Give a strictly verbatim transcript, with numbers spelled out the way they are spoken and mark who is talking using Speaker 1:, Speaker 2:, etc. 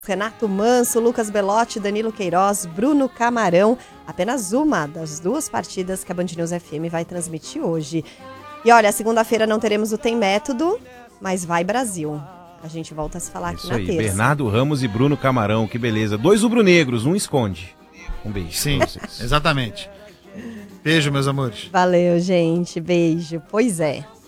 Speaker 1: Renato Manso, Lucas Belotti, Danilo Queiroz, Bruno Camarão. Apenas uma das duas partidas que a Band News F M vai transmitir hoje. E olha, segunda-feira não teremos o Tem Método, mas vai Brasil. A gente volta a se falar
Speaker 2: Isso
Speaker 1: aqui na
Speaker 2: aí,
Speaker 1: terça.
Speaker 2: Bernardo Ramos e Bruno Camarão, que beleza. Dois rubro-negros, um esconde. Um beijo.
Speaker 3: Sim, exatamente. Beijo, meus amores.
Speaker 1: Valeu, gente. Beijo. Pois é.